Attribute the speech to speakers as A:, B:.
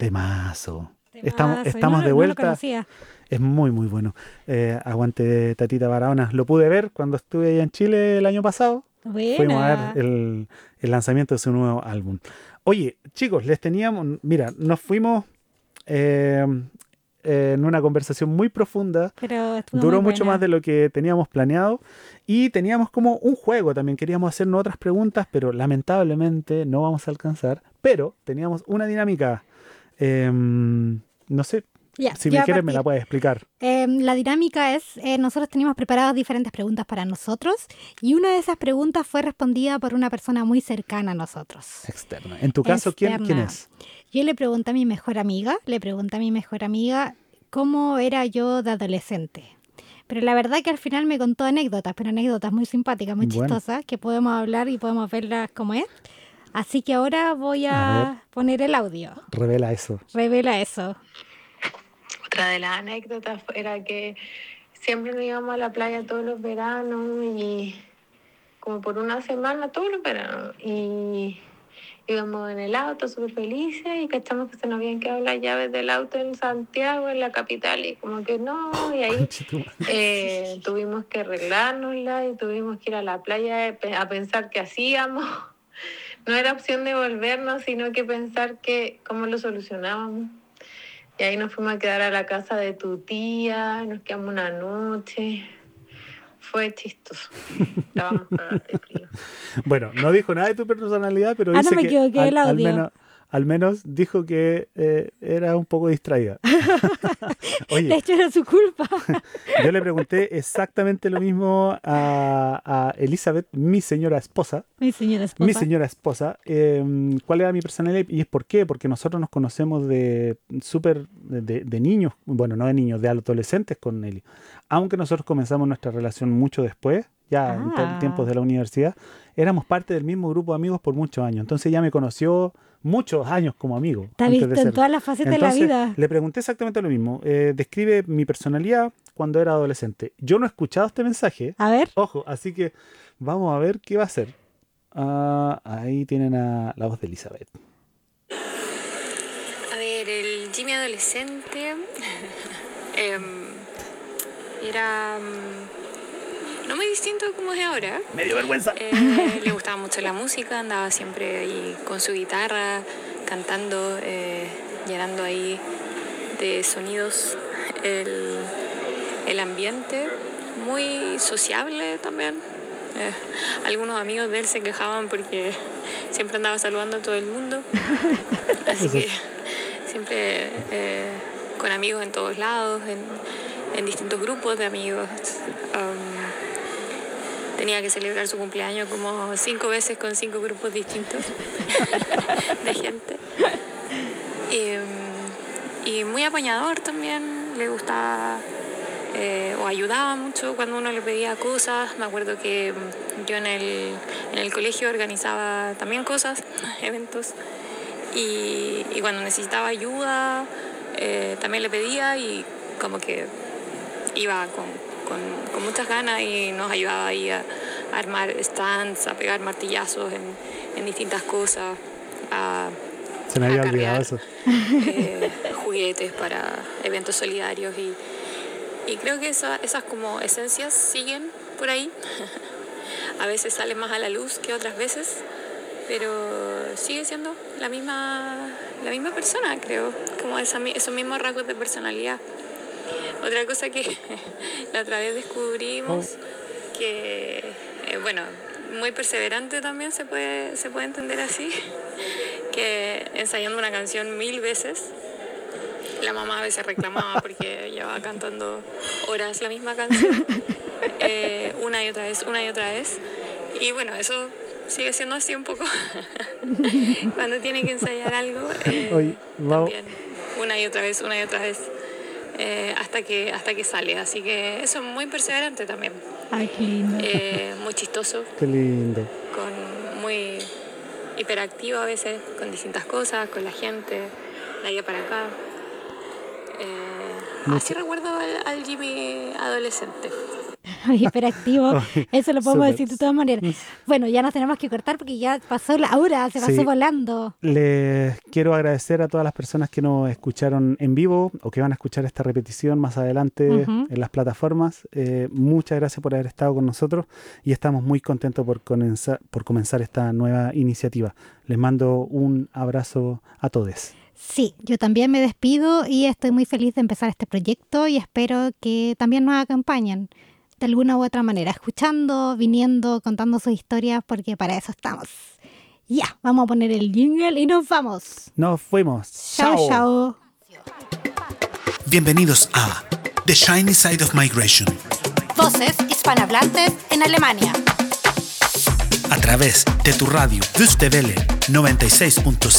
A: Temazo.
B: Temazo,
A: Estamos de
B: no lo
A: vuelta.
B: conocía.
A: Es muy, muy bueno. Aguante Tatita Barahona. Lo pude ver cuando estuve allá en Chile el año pasado. Fuimos a ver
B: Buena.
A: el lanzamiento de su nuevo álbum. Oye, chicos, mira, nos fuimos eh, en una conversación muy profunda.
B: Pero estuvo muy
A: Duró mucho más
B: buena.
A: de lo que teníamos planeado y teníamos como un juego también. Queríamos hacernos otras preguntas, pero lamentablemente no vamos a alcanzar. Pero teníamos una dinámica. No sé,
B: Ya,
A: si
B: yo
A: me
B: voy a
A: quieres me la
B: partir.
A: puedes explicar.
B: La dinámica es, nosotros teníamos preparadas diferentes preguntas para nosotros y una de esas preguntas fue respondida por una persona muy cercana a nosotros.
A: Externa. En tu caso, ¿quién
B: Externa.
A: es?
B: Yo le pregunté a mi mejor amiga cómo era yo de adolescente. Pero la verdad que al final me contó anécdotas, pero anécdotas muy simpáticas, muy
A: Bueno,
B: chistosas, que podemos hablar y podemos verlas como es. Así que ahora voy
A: a ver,
B: a poner el audio.
A: revela eso.
B: Revela eso.
C: Otra de las anécdotas era que siempre nos íbamos a la playa todos los veranos y como por una semana todos los veranos y íbamos en el auto súper felices y cachamos que se nos habían quedado las llaves del auto en Santiago, en la capital, y como que no, y ahí tuvimos que arreglárnosla y tuvimos que ir a la playa a pensar qué hacíamos. No era opción de volvernos, sino que pensar cómo lo solucionábamos. Y ahí nos fuimos a quedar a la casa de tu tía, nos quedamos una noche. Fue chistoso. Estábamos cagados de frío.
A: Bueno, no dijo nada de tu personalidad, pero
B: Ah, no
A: dice
B: me
A: que
B: equivoqué el audio.
A: al menos dijo que era un poco distraída.
B: De
A: Oye,
B: hecho era su culpa.
A: yo le pregunté exactamente lo mismo a Elizabeth, mi señora esposa.
B: Mi señora
A: Mi
B: esposa.
A: señora esposa, ¿cuál era mi personalidad? Y es por qué, porque nosotros nos conocemos de niños, bueno, no de niños, de adolescentes con Nelly. Aunque nosotros comenzamos nuestra relación mucho después, ya en tiempos
B: Ah,
A: de la universidad, éramos parte del mismo grupo de amigos por muchos años. Entonces ella me conoció muchos años como amigo,
B: te ha
A: antes de
B: visto en
A: ser.
B: todas las facetas de la
A: Entonces
B: vida.
A: le pregunté exactamente lo mismo. Describe mi personalidad cuando era adolescente. Yo no he escuchado este mensaje,
B: A ver.
A: ojo, así que vamos a ver qué va a hacer. Ahí tienen a la voz de Elizabeth.
D: A ver, el Jimmy adolescente era no muy distinto como es ahora.
A: Me dio vergüenza.
D: Le gustaba mucho la música, andaba siempre ahí con su guitarra, cantando, llenando ahí de sonidos el ambiente. Muy sociable también. Algunos amigos de él se quejaban porque siempre andaba saludando a todo el mundo. Así que siempre con amigos en todos lados, en distintos grupos de amigos. Tenía que celebrar su cumpleaños como 5 veces con 5 grupos distintos de gente. Y muy apañador también, le gustaba o ayudaba mucho cuando uno le pedía cosas. Me acuerdo que yo en el colegio organizaba también cosas, eventos, y cuando necesitaba ayuda también le pedía y como que iba con muchas ganas y nos ayudaba ahí a armar stands, a pegar martillazos en distintas cosas,
A: Se me había olvidado
D: acarrear
A: eso.
D: juguetes para eventos solidarios y creo que esas como esencias siguen por ahí. A veces salen más a la luz que otras veces, pero sigue siendo la misma persona, creo, como esos mismos rasgos de personalidad. Otra cosa que la otra vez descubrimos, que, bueno, muy perseverante también se puede entender así, que ensayando una canción 1000 veces, la mamá a veces reclamaba porque llevaba cantando horas la misma canción, una y otra vez, y bueno, eso sigue siendo así un poco cuando tiene que ensayar algo,
A: Oye, vamos.
D: también una y otra vez, hasta que sale. Así que eso es muy perseverante también.
B: Ay, qué lindo.
D: Muy chistoso,
A: Qué lindo.
D: muy hiperactivo a veces, con distintas cosas, con la gente, de allá para acá. Así recuerdo al Jimmy adolescente.
B: Hiperactivo. Eso lo podemos
A: Súper.
B: decir de todas maneras. Bueno, ya nos tenemos que cortar porque ya pasó la hora, se pasó
A: Sí.
B: volando.
A: Les quiero agradecer a todas las personas que nos escucharon en vivo o que van a escuchar esta repetición más adelante
B: Ujú.
A: en las plataformas. Muchas gracias por haber estado con nosotros y estamos muy contentos por comenzar esta nueva iniciativa. Les mando un abrazo a todos.
B: Sí, yo también me despido y estoy muy feliz de empezar este proyecto y espero que también nos acompañen de alguna u otra manera, escuchando, viniendo, contando sus historias, porque para eso estamos. Ya, vamos a poner el jingle y nos vamos.
A: Nos fuimos.
B: Chao, chao.
E: Bienvenidos a The Shiny Side of Migration,
B: Voces hispanohablantes en Alemania.
E: a través de tu radio Wüste Welle 96.6